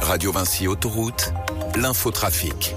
Radio Vinci Autoroute, l'infotrafic.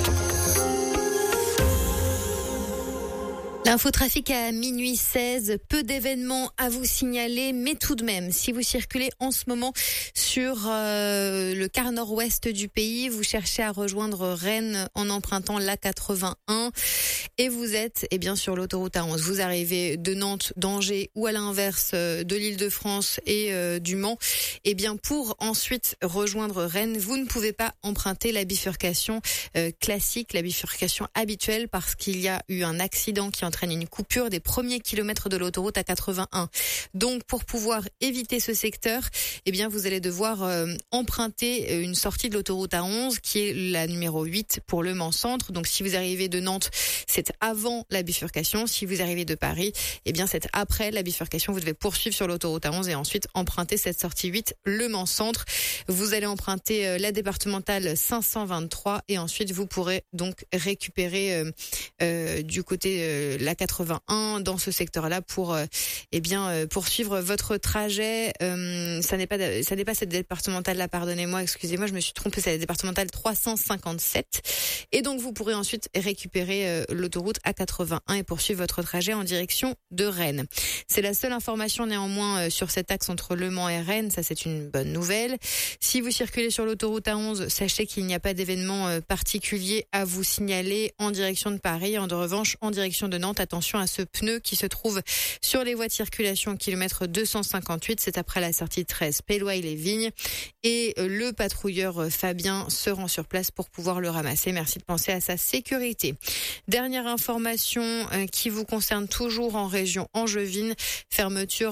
L'infotrafic à minuit 16, peu d'événements à vous signaler, mais tout de même, si vous circulez en ce moment sur le quart nord-ouest du pays, vous cherchez à rejoindre Rennes en empruntant l'A81 et vous êtes sur l'autoroute A11. Vous arrivez de Nantes, d'Angers ou à l'inverse de l'Île-de-France et du Mans. Pour ensuite rejoindre Rennes, vous ne pouvez pas emprunter la bifurcation classique, la bifurcation habituelle, parce qu'il y a eu un accident qui entraîne une coupure des premiers kilomètres de l'autoroute A81. Donc, pour pouvoir éviter ce secteur, vous allez devoir emprunter une sortie de l'autoroute A11 qui est la numéro 8 pour Le Mans Centre. Donc, si vous arrivez de Nantes, c'est avant la bifurcation. Si vous arrivez de Paris, c'est après la bifurcation. Vous devez poursuivre sur l'autoroute A11 et ensuite emprunter cette sortie 8, Le Mans Centre. Vous allez emprunter la départementale 523 et ensuite vous pourrez donc récupérer du côté la 81 dans ce secteur-là pour poursuivre votre trajet. Ça n'est pas cette départementale-là, pardonnez-moi, excusez-moi, je me suis trompée, c'est la départementale 357. Et donc vous pourrez ensuite récupérer l'autoroute A81 et poursuivre votre trajet en direction de Rennes. C'est la seule information néanmoins sur cet axe entre Le Mans et Rennes, ça c'est une bonne nouvelle. Si vous circulez sur l'autoroute A11, sachez qu'il n'y a pas d'événement particulier à vous signaler en direction de Paris. En revanche, en direction de Nantes, attention à ce pneu qui se trouve sur les voies de circulation au kilomètre 258. C'est après la sortie 13 Péloy-les-Vignes. Et le patrouilleur Fabien se rend sur place pour pouvoir le ramasser. Merci de penser à sa sécurité. Dernière information qui vous concerne toujours en région angevine. Fermeture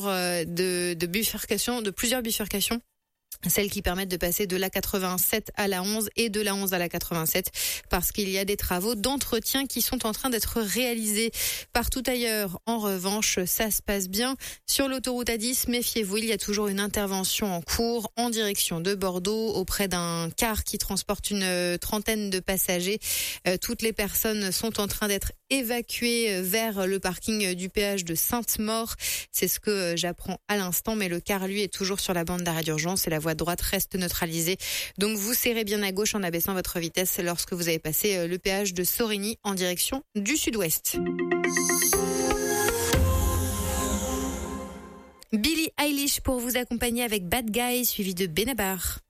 de plusieurs bifurcations. Celles qui permettent de passer de la 87 à la 11 et de la 11 à la 87 parce qu'il y a des travaux d'entretien qui sont en train d'être réalisés partout ailleurs. En revanche, ça se passe bien. Sur l'autoroute A10, méfiez-vous, il y a toujours une intervention en cours en direction de Bordeaux auprès d'un car qui transporte une trentaine de passagers. Toutes les personnes sont en train d'être évacuées vers le parking du péage de Sainte-Maure. C'est ce que j'apprends à l'instant, mais le car, lui, est toujours sur la bande d'arrêt d'urgence et la voie de droite reste neutralisée. Donc vous serrez bien à gauche en abaissant votre vitesse lorsque vous avez passé le péage de Sorigny en direction du sud-ouest. Billie Eilish pour vous accompagner avec Bad Guy suivi de Benabar.